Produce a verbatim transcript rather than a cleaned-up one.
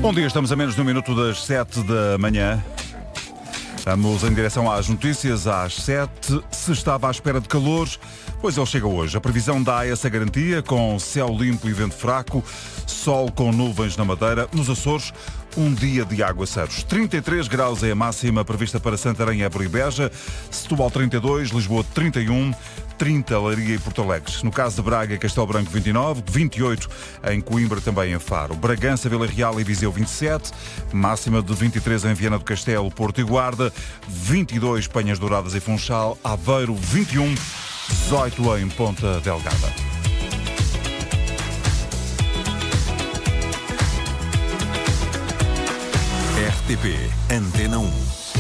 Bom dia, estamos a menos de um minuto das sete da manhã. Vamos em direção às notícias às sete. Se estava à espera de calor, pois ele chega hoje. A previsão dá essa garantia, com céu limpo e vento fraco, sol com nuvens na Madeira. Nos Açores, um dia de aguaceiros. trinta e três graus é a máxima prevista para Santarém, Évora e Beja. Setúbal trinta e dois, Lisboa trinta e um, trinta Leiria e Porto Alegre. No caso de Braga e Castelo Branco vinte e nove, vinte e oito em Coimbra, também em Faro. Bragança, Vila Real e Viseu vinte e sete, máxima de vinte e três em Viana do Castelo, Porto e Guarda, vinte e dois Penhas Douradas e Funchal, Aveiro vinte e um, dezoito em Ponta Delgada. R T P Antena um.